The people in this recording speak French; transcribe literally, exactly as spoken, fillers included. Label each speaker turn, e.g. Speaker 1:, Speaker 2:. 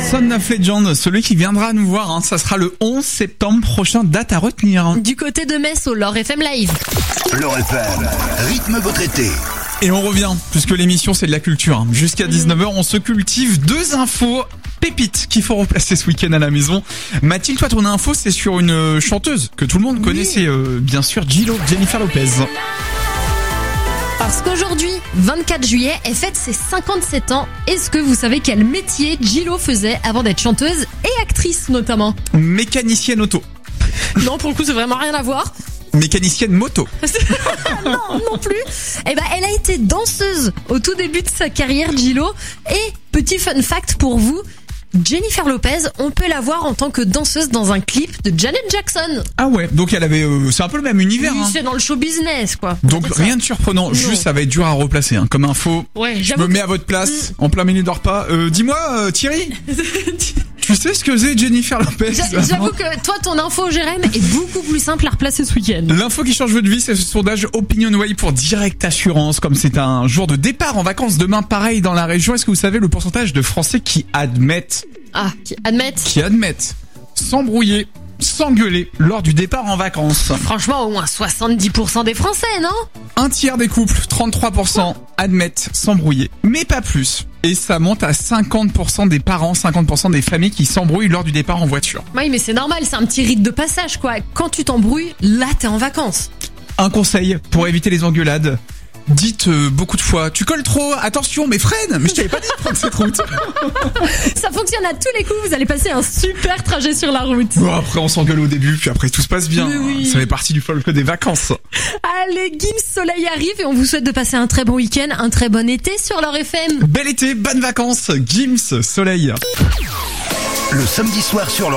Speaker 1: Son of Legend, celui qui viendra nous voir, hein, ça sera le onze septembre prochain, date à retenir.
Speaker 2: Du côté de Metz au L'Or F M Live.
Speaker 3: L'Or F M, rythme votre été.
Speaker 1: Et on revient, puisque l'émission c'est de la culture. Jusqu'à dix-neuf heures, on se cultive deux infos pépites qu'il faut replacer ce week-end à la maison. Mathilde, toi ton info c'est sur une chanteuse que tout le monde connaît, c'est euh, bien sûr J-Lo, Jennifer Lopez.
Speaker 2: Parce qu'aujourd'hui, vingt-quatre juillet, elle fête ses cinquante-sept ans. Est-ce que vous savez quel métier J-Lo faisait avant d'être chanteuse et actrice notamment?
Speaker 1: Mécanicienne auto.
Speaker 2: Non, pour le coup, c'est vraiment rien à voir.
Speaker 1: Mécanicienne moto.
Speaker 2: Non, non plus. Eh ben, elle a été danseuse au tout début de sa carrière, J-Lo. Et petit fun fact pour vous, Jennifer Lopez, on peut la voir en tant que danseuse dans un clip de Janet Jackson.
Speaker 1: Ah ouais, donc elle avait, euh, c'est un peu le même univers.
Speaker 2: Oui,
Speaker 1: hein.
Speaker 2: c'est dans le show business, quoi.
Speaker 1: Donc
Speaker 2: C'est
Speaker 1: rien
Speaker 2: ça.
Speaker 1: de surprenant,
Speaker 2: Non.
Speaker 1: juste ça va être dur à replacer, hein, comme info.
Speaker 2: Ouais,
Speaker 1: Je
Speaker 2: j'avoue.
Speaker 1: me
Speaker 2: que-
Speaker 1: mets à votre place, en plein milieu de repas. Euh, dis-moi, euh, Thierry, tu sais ce que c'est Jennifer Lopez?
Speaker 2: J'a- J'avoue que toi, ton info, Jérém, est beaucoup plus simple à replacer ce week-end.
Speaker 1: L'info qui change votre vie, c'est ce sondage Opinionway pour Direct Assurance. Comme c'est un jour de départ en vacances demain, pareil dans la région, est-ce que vous savez le pourcentage de Français qui admettent,
Speaker 2: Ah, qui admettent.
Speaker 1: qui admettent s'embrouiller, s'engueuler lors du départ en vacances?
Speaker 2: Franchement, au moins soixante-dix pour cent des Français, non?
Speaker 1: Un tiers des couples, trente-trois pour cent, admettent s'embrouiller, mais pas plus. Et ça monte à cinquante pour cent des parents, cinquante pour cent des familles qui s'embrouillent lors du départ en voiture.
Speaker 2: Oui, mais c'est normal, c'est un petit rite de passage, quoi. Quand tu t'embrouilles, là, t'es en vacances.
Speaker 1: Un conseil pour éviter les engueulades. Dites euh, beaucoup de fois, tu colles trop, attention, mais freine. Mais je t'avais pas dit de prendre cette route.
Speaker 2: Ça fonctionne à tous les coups, vous allez passer un super trajet sur la route.
Speaker 1: Bon, après on s'engueule au début, puis après tout se passe bien.
Speaker 2: Mais oui.
Speaker 1: Ça fait partie du folk des vacances.
Speaker 2: Allez, Gims Soleil arrive et on vous souhaite de passer un très bon week-end, un très bon été sur L'Or F M.
Speaker 1: Bel été, bonnes vacances, Gims, soleil.
Speaker 3: Le samedi soir sur l'Or